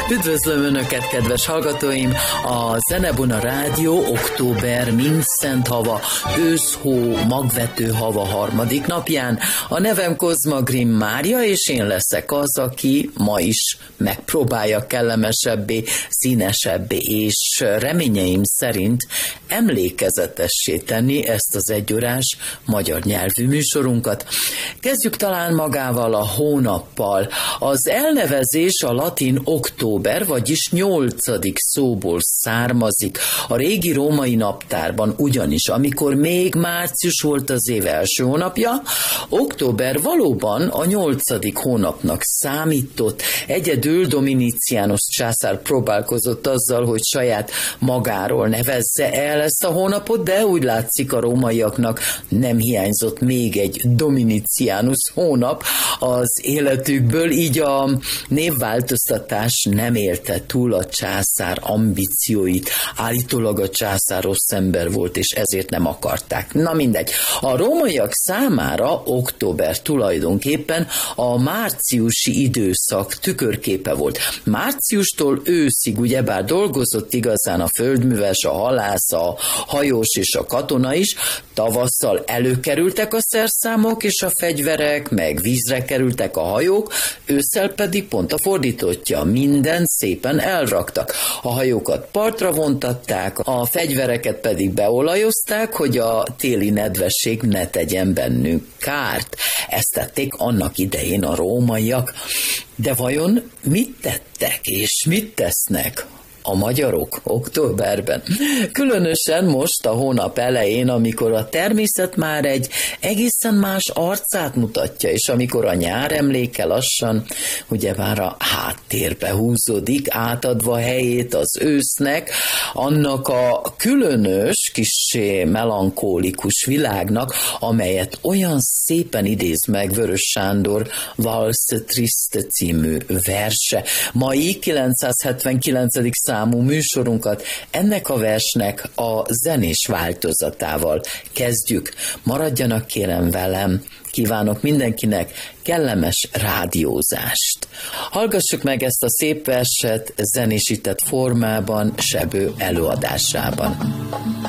Üdvözlöm Önöket, kedves hallgatóim! A Zenebuna Rádió október mindszent hava, őszhó, magvető hava harmadik napján. A nevem Kozma Grimm Mária, és én leszek az, aki ma is megpróbálja kellemesebbé, színesebbé, és reményeim szerint emlékezetessé tenni ezt az egyórás magyar nyelvű műsorunkat. Kezdjük talán magával a hónappal. Az elnevezés a latin október, vagyis 8. szóból származik. A régi római naptárban ugyanis, amikor még március volt az év első hónapja, október valóban a 8. hónapnak számított. Egyedül Domitianus császár próbálkozott azzal, hogy saját magáról nevezze el ezt a hónapot, de úgy látszik, a rómaiaknak nem hiányzott még egy Domitianus hónap az életükből, így a névváltoztatás nem élte túl a császár ambícióit. Állítólag a császár rossz ember volt, és ezért nem akarták. Na mindegy. A rómaiak számára október tulajdonképpen a márciusi időszak tükörképe volt. Márciustól őszig ugyebár dolgozott igazán a földműves, a halász, a hajós és a katona is. Tavasszal előkerültek a szerszámok és a fegyverek, meg vízre kerültek a hajók, ősszel pedig pont a fordítottja, minden szépen elraktak. A hajókat partra vontatták, a fegyvereket pedig beolajozták, hogy a téli nedvesség ne tegyen bennük kárt. Ezt tették annak idején a rómaiak. De vajon mit tettek és mit tesznek a magyarok októberben? Különösen most a hónap elején, amikor a természet már egy egészen más arcát mutatja, és amikor a nyár emléke lassan ugyebár a háttérbe húzódik, átadva helyét az ősznek, annak a különös, kissé melankólikus világnak, amelyet olyan szépen idéz meg Vörös Sándor Valse Triste című verse. Mai 979. számú műsorunkat ennek a versnek a zenés változatával kezdjük. Maradjanak kérem velem, kívánok mindenkinek kellemes rádiózást. Hallgassuk meg ezt a szép verset zenésített formában, Sebő előadásában.